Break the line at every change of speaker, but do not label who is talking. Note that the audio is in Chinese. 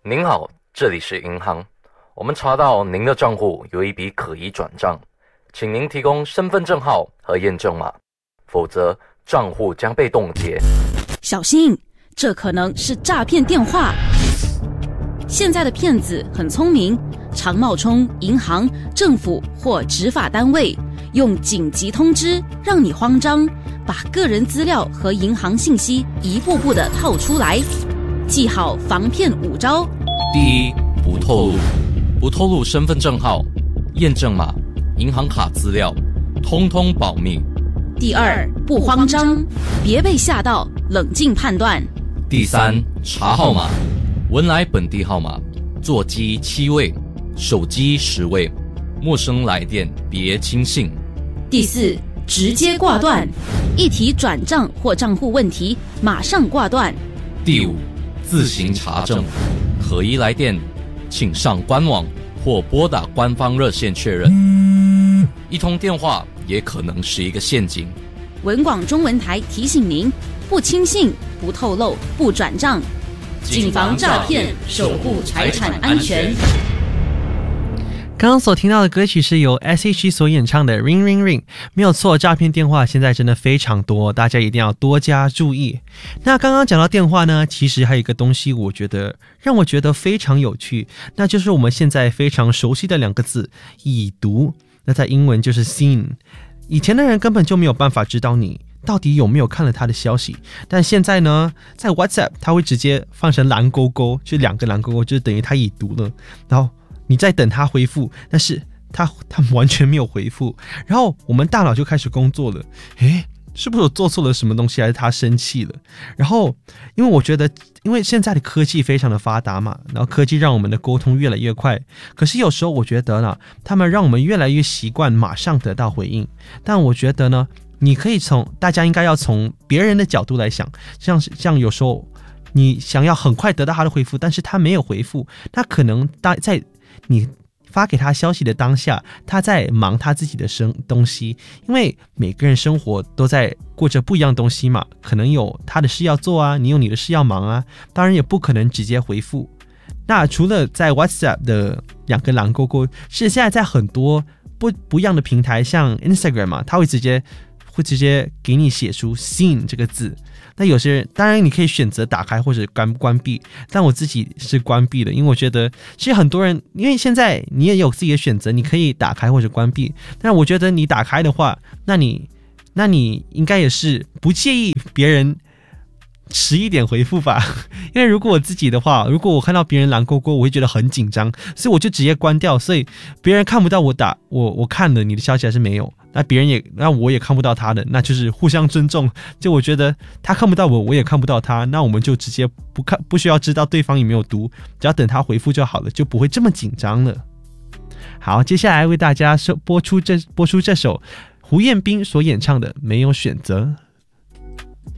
您好，这里是银行。我们查到您的账户有一笔可疑转账，请您提供身份证号和验证码，否则账户将被冻结。
小心，这可能是诈骗电话。现在的骗子很聪明，常冒充银行、政府或执法单位，用紧急通知让你慌张，把个人资料和银行信息一步步的套出来。记好防骗5招。
第一，不透露，不透露身份证号、验证码、银行卡资料，通通保密。
第二，不慌张，别被吓到，冷静判断。
第三，查号码，文莱本地号码，座机7位，手机10位，陌生来电别轻信。
第四，直接挂断，一提转账或账户问题，马上挂断。
第五，自行查证，可疑来电，请上官网或拨打官方热线确认。一通电话也可能是一个陷阱。
文广中文台提醒您：不轻信、不透露、不转账，谨防诈骗，守护财产安全。
刚刚所听到的歌曲是由 S.H.E 所演唱的 Ring Ring Ring， 没有错，诈骗电话现在真的非常多，大家一定要多加注意。那刚刚讲到电话呢，其实还有一个东西让我觉得非常有趣，那就是我们现在非常熟悉的2个字，已读。那在英文就是 seen。 以前的人根本就没有办法知道你到底有没有看了他的消息，但现在呢，在 WhatsApp 他会直接放成蓝勾勾，就2个蓝勾勾，就是等于他已读了，然后你在等他回复，但是他完全没有回复，然后我们大脑就开始工作了，是不是我做错了什么东西，还是他生气了？然后因为我觉得，因为现在的科技非常的发达嘛，然后科技让我们的沟通越来越快，可是有时候我觉得呢，他们让我们越来越习惯马上得到回应，但我觉得呢，你可以大家应该要从别人的角度来想，像有时候你想要很快得到他的回复，但是他没有回复，那可能在你发给他消息的当下，他在忙他自己的东西，因为每个人生活都在过着不一样的东西嘛，可能有他的事要做啊，你有你的事要忙啊，当然也不可能直接回复。那除了在 WhatsApp 的2个蓝勾勾，是现在在很多不一样的平台，像 Instagram 啊，他会直接给你写出 seen 这个字。那有些人当然你可以选择打开或者关闭，但我自己是关闭的，因为我觉得其实很多人，因为现在你也有自己的选择，你可以打开或者关闭，但我觉得你打开的话，那你应该也是不介意别人迟一点回复吧。因为如果我自己的话，如果我看到别人蓝勾勾，我会觉得很紧张，所以我就直接关掉，所以别人看不到我看了你的消息还是没有，那我也看不到他的，那就是互相尊重。就我觉得他看不到我也看不到他，那我们就直接不需要知道对方有没有读，只要等他回复就好了，就不会这么紧张了。好，接下来为大家播出这首胡彦斌所演唱的《没有选择》。